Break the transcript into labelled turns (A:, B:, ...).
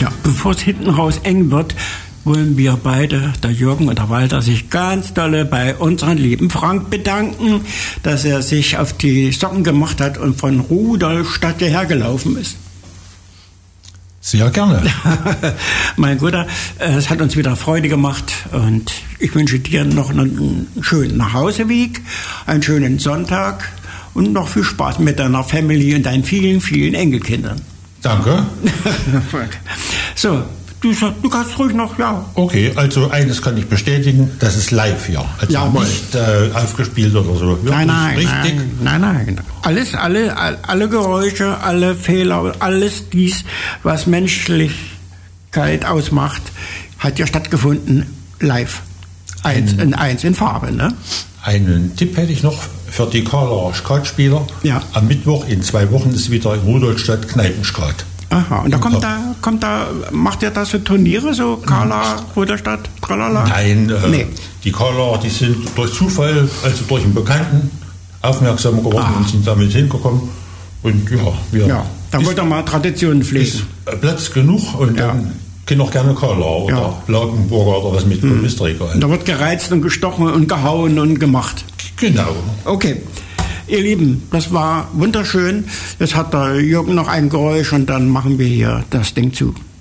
A: Tja, bevor es hinten raus eng wird, wollen wir beide, der Jürgen und der Walter, sich ganz dolle bei unserem lieben Frank bedanken, dass er sich auf die Socken gemacht hat und von Rudolstadt hierher gelaufen ist.
B: Sehr gerne.
A: Mein Guter, es hat uns wieder Freude gemacht und ich wünsche dir noch einen schönen Nachhauseweg, einen schönen Sonntag und noch viel Spaß mit deiner Family und deinen vielen, vielen Enkelkindern.
B: Danke.
A: So, du kannst ruhig noch, ja.
B: Okay, also eines kann ich bestätigen, das ist live hier. Also
A: ja,
B: nicht aufgespielt oder so.
A: Nein,
B: richtig.
A: Nein. Alle Geräusche, alle Fehler, alles dies, was Menschlichkeit ausmacht, hat ja stattgefunden live. Eins in Farbe, ne?
B: Einen Tipp hätte ich noch für die Karler Skatspieler.
A: Ja.
B: Am Mittwoch in 2 Wochen ist wieder in Rudolstadt Kneipenskat.
A: Aha, und da macht ihr da so Turniere, so Karla, Rudolstadt, tralala?
B: Nein,
A: nee.
B: Die Karler, die sind durch Zufall, also durch einen Bekannten, aufmerksam geworden und sind damit hingekommen. Und ja,
A: da wollt ihr mal Traditionen pflegen.
B: Ist Platz genug und dann können auch gerne Karler oder Blankenburger oder was mit ist doch egal.
A: Da wird gereizt und gestochen und gehauen und gemacht.
B: Genau.
A: Okay. Ihr Lieben, das war wunderschön. Jetzt hat der Jürgen noch ein Geräusch und dann machen wir hier das Ding zu.